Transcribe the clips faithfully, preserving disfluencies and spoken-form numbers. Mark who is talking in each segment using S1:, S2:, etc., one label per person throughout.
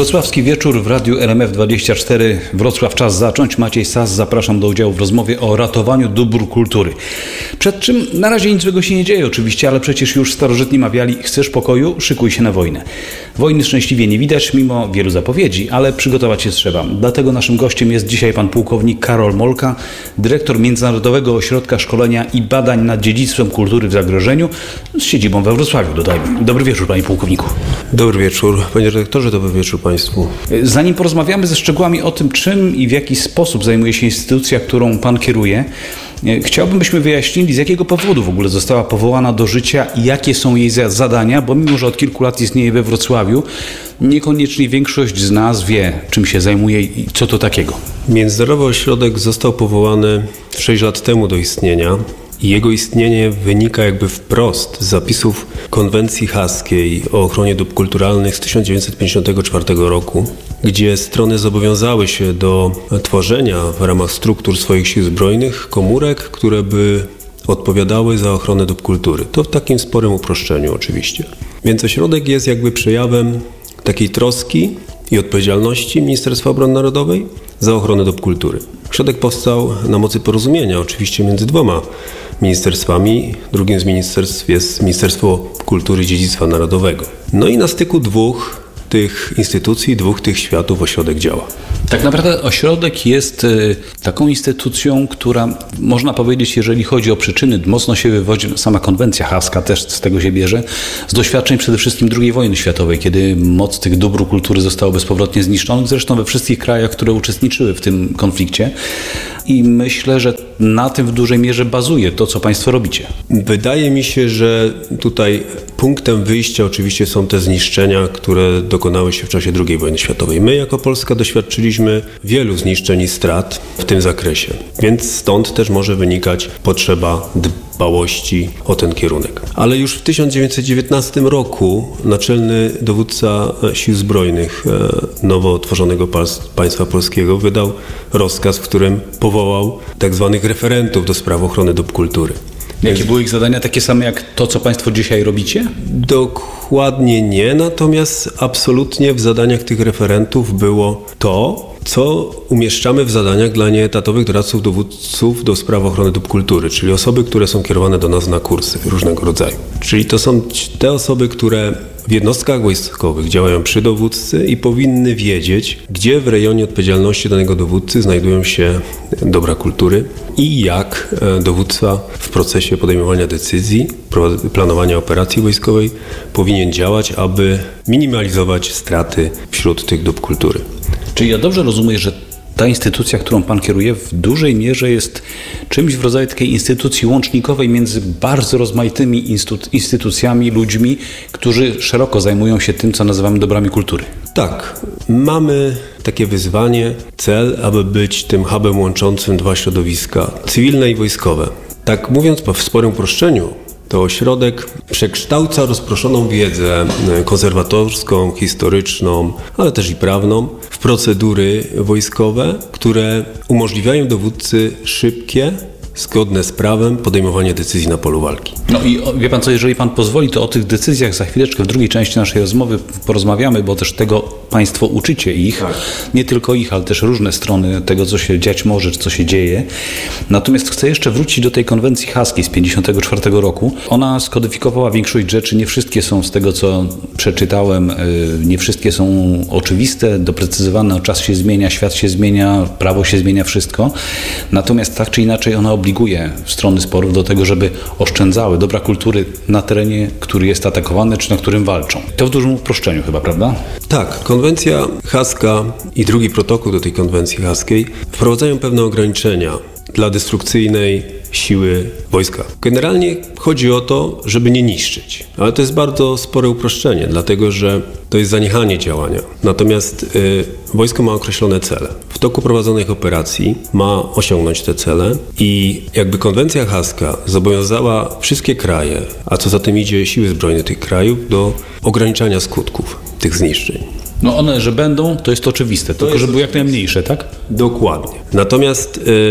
S1: Wrocławski wieczór w Radiu R M F dwadzieścia cztery. Wrocław, czas zacząć. Maciej Sas, zapraszam do udziału w rozmowie o ratowaniu dóbr kultury. Przed czym na razie nic złego się nie dzieje oczywiście, ale przecież już starożytni mawiali: chcesz pokoju? Szykuj się na wojnę. Wojny szczęśliwie nie widać mimo wielu zapowiedzi, ale przygotować się trzeba. Dlatego naszym gościem jest dzisiaj pan pułkownik Karol Molka, dyrektor Międzynarodowego Ośrodka Szkolenia i Badań nad Dziedzictwem Kultury w Zagrożeniu z siedzibą we Wrocławiu, dodajmy. Dobry wieczór, panie pułkowniku.
S2: Dobry wieczór, panie redaktorze, dobry wieczór państwu.
S1: Zanim porozmawiamy ze szczegółami o tym, czym i w jaki sposób zajmuje się instytucja, którą pan kieruje, chciałbym, byśmy wyjaśnili, z jakiego powodu w ogóle została powołana do życia i jakie są jej zadania, bo mimo że od kilku lat istnieje we Wrocławiu, niekoniecznie większość z nas wie, czym się zajmuje i co to takiego.
S2: Międzynarodowy Ośrodek został powołany sześć lat temu do istnienia. I jego istnienie wynika jakby wprost z zapisów konwencji haskiej o ochronie dóbr kulturalnych z tysiąc dziewięćset pięćdziesiątego czwartego roku, gdzie strony zobowiązały się do tworzenia w ramach struktur swoich sił zbrojnych komórek, które by odpowiadały za ochronę dóbr kultury. To w takim sporym uproszczeniu oczywiście. Więc ośrodek jest jakby przejawem takiej troski i odpowiedzialności Ministerstwa Obrony Narodowej za ochronę dóbr kultury. Ośrodek powstał na mocy porozumienia oczywiście między dwoma ministerstwami. Drugim z ministerstw jest Ministerstwo Kultury i Dziedzictwa Narodowego. No i na styku dwóch tych instytucji, dwóch tych światów ośrodek działa.
S1: Tak naprawdę ośrodek jest y, taką instytucją, która, można powiedzieć, jeżeli chodzi o przyczyny, mocno się wywodzi, sama konwencja haska też z tego się bierze, z doświadczeń przede wszystkim drugiej wojny światowej, kiedy moc tych dóbr kultury została bezpowrotnie zniszczona, zresztą we wszystkich krajach, które uczestniczyły w tym konflikcie. I myślę, że na tym w dużej mierze bazuje to, co państwo robicie.
S2: Wydaje mi się, że tutaj punktem wyjścia oczywiście są te zniszczenia, które dokonały się w czasie drugiej wojny światowej. My jako Polska doświadczyliśmy wielu zniszczeń i strat w tym zakresie, więc stąd też może wynikać potrzeba dbałości o ten kierunek. Ale już w tysiąc dziewięćset dziewiętnastym roku naczelny dowódca Sił Zbrojnych nowo utworzonego państwa polskiego wydał rozkaz, w którym powołał tak zwanych referentów do spraw ochrony dóbr kultury.
S1: Jakie były ich zadania? Takie same jak to, co państwo dzisiaj robicie?
S2: Dokładnie nie, natomiast absolutnie w zadaniach tych referentów było to, co umieszczamy w zadaniach dla nieetatowych doradców dowódców do spraw ochrony dóbr kultury, czyli osoby, które są kierowane do nas na kursy różnego rodzaju. Czyli to są te osoby, które w jednostkach wojskowych działają przy dowódcy i powinny wiedzieć, gdzie w rejonie odpowiedzialności danego dowódcy znajdują się dobra kultury i jak dowódca w procesie podejmowania decyzji, planowania operacji wojskowej powinien działać, aby minimalizować straty wśród tych dóbr kultury.
S1: Czyli ja dobrze rozumiem, że ta instytucja, którą pan kieruje, w dużej mierze jest czymś w rodzaju takiej instytucji łącznikowej między bardzo rozmaitymi instytucjami, ludźmi, którzy szeroko zajmują się tym, co nazywamy dobrami kultury.
S2: Tak, mamy takie wyzwanie, cel, aby być tym hubem łączącym dwa środowiska, cywilne i wojskowe. Tak mówiąc w sporym uproszczeniu, to ośrodek przekształca rozproszoną wiedzę konserwatorską, historyczną, ale też i prawną w procedury wojskowe, które umożliwiają dowódcy szybkie, zgodne z prawem podejmowanie decyzji na polu walki.
S1: No i wie pan co, jeżeli pan pozwoli, to o tych decyzjach za chwileczkę w drugiej części naszej rozmowy porozmawiamy, bo też tego państwo uczycie ich, tak. Nie tylko ich, ale też różne strony tego, co się dziać może, czy co się dzieje. Natomiast chcę jeszcze wrócić do tej konwencji haskiej z pięćdziesiątego czwartego roku. Ona skodyfikowała większość rzeczy, nie wszystkie są z tego, co przeczytałem, nie wszystkie są oczywiste, doprecyzowane, czas się zmienia, świat się zmienia, prawo się zmienia, wszystko. Natomiast tak czy inaczej ona obliguje strony sporów do tego, żeby oszczędzały dobra kultury na terenie, który jest atakowany, czy na którym walczą. To w dużym uproszczeniu chyba, prawda?
S2: Tak, konwencja haska i drugi protokół do tej konwencji haskiej wprowadzają pewne ograniczenia dla destrukcyjnej siły wojska. Generalnie chodzi o to, żeby nie niszczyć, ale to jest bardzo spore uproszczenie, dlatego że to jest zaniechanie działania. Natomiast y, wojsko ma określone cele. W toku prowadzonych operacji ma osiągnąć te cele i jakby konwencja haska zobowiązała wszystkie kraje, a co za tym idzie siły zbrojne tych krajów, do ograniczania skutków tych zniszczeń.
S1: No one, że będą, to jest oczywiste, to tylko żeby były jak najmniejsze, tak?
S2: Dokładnie. Natomiast y,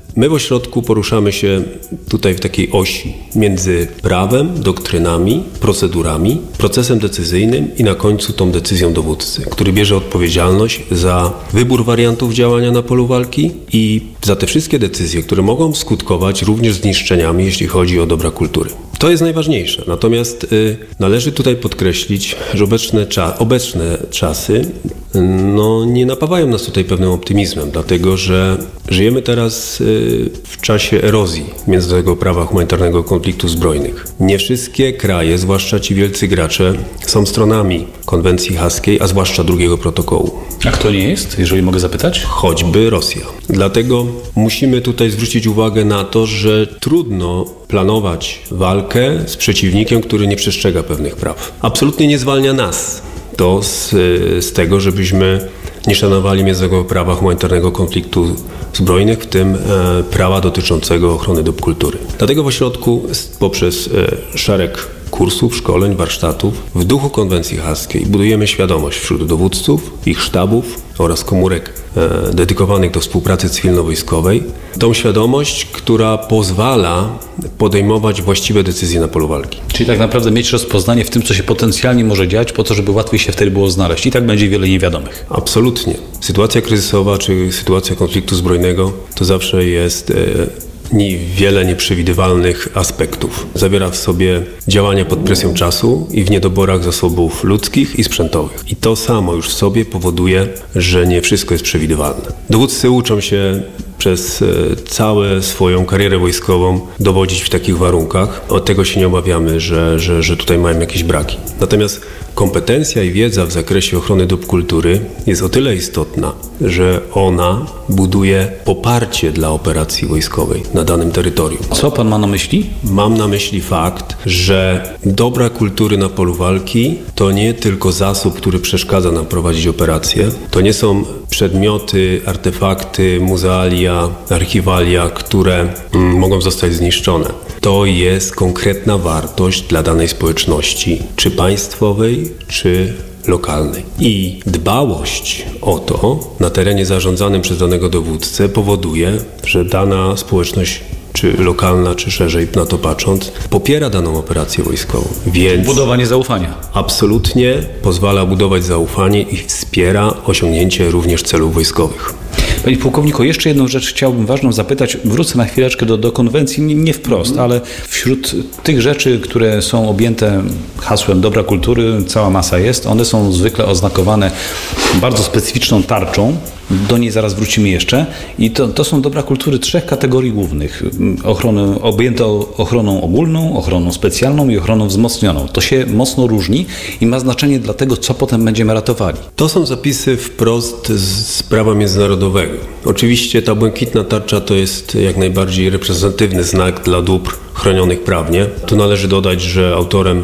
S2: My w ośrodku poruszamy się tutaj w takiej osi między prawem, doktrynami, procedurami, procesem decyzyjnym i na końcu tą decyzją dowódcy, który bierze odpowiedzialność za wybór wariantów działania na polu walki i za te wszystkie decyzje, które mogą skutkować również zniszczeniami, jeśli chodzi o dobra kultury. To jest najważniejsze. Natomiast y, należy tutaj podkreślić, że obecne, cza- obecne czasy y, no, nie napawają nas tutaj pewnym optymizmem, dlatego że żyjemy teraz y, w czasie erozji międzynarodowego prawa humanitarnego konfliktów zbrojnych. Nie wszystkie kraje, zwłaszcza ci wielcy gracze, są stronami konwencji haskiej, a zwłaszcza drugiego protokołu.
S1: A kto nie jest, jeżeli mogę zapytać?
S2: Choćby Rosja. Dlatego musimy tutaj zwrócić uwagę na to, że trudno planować walkę z przeciwnikiem, który nie przestrzega pewnych praw. Absolutnie nie zwalnia nas to z, z tego, żebyśmy nie szanowali międzynarodowego prawa humanitarnego konfliktu zbrojnych, w tym e, prawa dotyczącego ochrony dóbr kultury. Dlatego w ośrodku poprzez e, szereg kursów, szkoleń, warsztatów w duchu konwencji haskiej budujemy świadomość wśród dowódców, ich sztabów oraz komórek e, dedykowanych do współpracy cywilno-wojskowej. Tą świadomość, która pozwala podejmować właściwe decyzje na polu walki.
S1: Czyli tak naprawdę mieć rozpoznanie w tym, co się potencjalnie może dziać, po to, żeby łatwiej się wtedy było znaleźć. I tak będzie wiele niewiadomych.
S2: Absolutnie. Sytuacja kryzysowa czy sytuacja konfliktu zbrojnego to zawsze jest e, wiele nieprzewidywalnych aspektów. Zawiera w sobie działania pod presją czasu i w niedoborach zasobów ludzkich i sprzętowych. I to samo już w sobie powoduje, że nie wszystko jest przewidywalne. Dowódcy uczą się przez całą swoją karierę wojskową dowodzić w takich warunkach. Od tego się nie obawiamy, że, że, że tutaj mają jakieś braki. Natomiast kompetencja i wiedza w zakresie ochrony dóbr kultury jest o tyle istotna, że ona buduje poparcie dla operacji wojskowej na danym terytorium.
S1: Co pan ma na myśli?
S2: Mam na myśli fakt, że dobra kultury na polu walki to nie tylko zasób, który przeszkadza nam prowadzić operacje. To nie są przedmioty, artefakty, muzealia, archiwalia, które mm, mogą zostać zniszczone. To jest konkretna wartość dla danej społeczności, czy państwowej, czy lokalnej. I dbałość o to na terenie zarządzanym przez danego dowódcę powoduje, że dana społeczność czy lokalna, czy szerzej na to patrząc, popiera daną operację wojskową. Więc
S1: budowanie zaufania.
S2: Absolutnie pozwala budować zaufanie i wspiera osiągnięcie również celów wojskowych.
S1: Panie pułkowniku, jeszcze jedną rzecz chciałbym ważną zapytać. Wrócę na chwileczkę do, do konwencji, nie, nie wprost, mm. ale wśród tych rzeczy, które są objęte hasłem dobra kultury, cała masa jest, one są zwykle oznakowane bardzo specyficzną tarczą. Do niej zaraz wrócimy jeszcze. I to, to są dobra kultury trzech kategorii głównych. Ochrony, objęte ochroną ogólną, ochroną specjalną i ochroną wzmocnioną. To się mocno różni i ma znaczenie dla tego, co potem będziemy ratowali.
S2: To są zapisy wprost z prawa międzynarodowego. Oczywiście ta błękitna tarcza to jest jak najbardziej reprezentatywny znak dla dóbr chronionych prawnie. Tu należy dodać, że autorem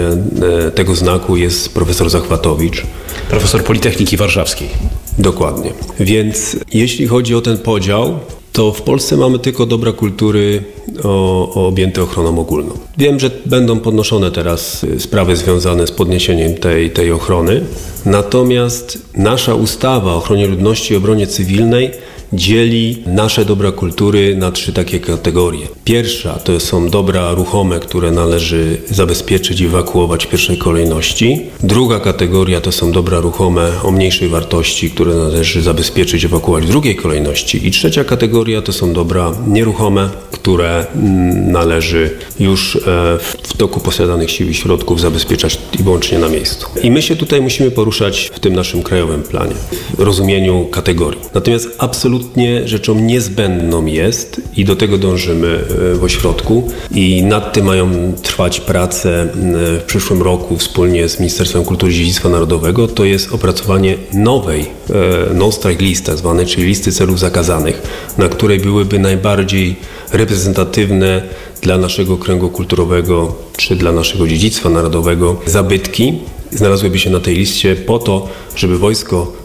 S2: e, e, tego znaku jest profesor Zachwatowicz.
S1: Profesor Politechniki Warszawskiej.
S2: Dokładnie. Więc jeśli chodzi o ten podział, to w Polsce mamy tylko dobra kultury o, o objęte ochroną ogólną. Wiem, że będą podnoszone teraz sprawy związane z podniesieniem tej, tej ochrony, natomiast nasza ustawa o ochronie ludności i obronie cywilnej dzieli nasze dobra kultury na trzy takie kategorie. Pierwsza to są dobra ruchome, które należy zabezpieczyć i ewakuować w pierwszej kolejności. Druga kategoria to są dobra ruchome o mniejszej wartości, które należy zabezpieczyć i ewakuować w drugiej kolejności. I trzecia kategoria to są dobra nieruchome, które należy już w toku posiadanych sił i środków zabezpieczać i wyłącznie na miejscu. I my się tutaj musimy poruszać w tym naszym krajowym planie, w rozumieniu kategorii. Natomiast absolutnie rzeczą niezbędną jest i do tego dążymy w ośrodku i nad tym mają trwać prace w przyszłym roku wspólnie z Ministerstwem Kultury i Dziedzictwa Narodowego, to jest opracowanie nowej no-strike list tak zwanej, czyli listy celów zakazanych, na której byłyby najbardziej reprezentatywne dla naszego kręgu kulturowego czy dla naszego dziedzictwa narodowego zabytki znalazłyby się na tej liście po to, żeby wojsko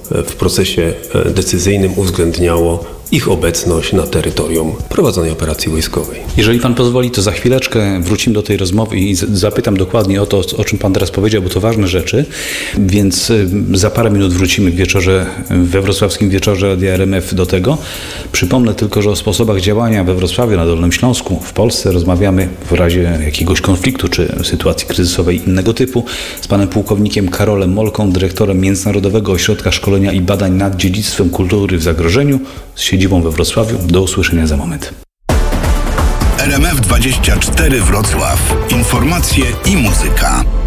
S2: w procesie decyzyjnym uwzględniało ich obecność na terytorium prowadzonej operacji wojskowej.
S1: Jeżeli pan pozwoli, to za chwileczkę wrócimy do tej rozmowy i zapytam dokładnie o to, o czym pan teraz powiedział, bo to ważne rzeczy, więc za parę minut wrócimy w wieczorze, we wrocławskim wieczorze Radia R M F do tego. Przypomnę tylko, że o sposobach działania we Wrocławiu, na Dolnym Śląsku, w Polsce rozmawiamy w razie jakiegoś konfliktu czy sytuacji kryzysowej innego typu z panem pułkownikiem Karolem Molką, dyrektorem Międzynarodowego Ośrodka Szkolenia i Badań nad Dziedzictwem Kultury w Zagrożeniu z siedzibą we Wrocławiu. Do usłyszenia za moment.
S3: R M F dwadzieścia cztery Wrocław. Informacje i muzyka.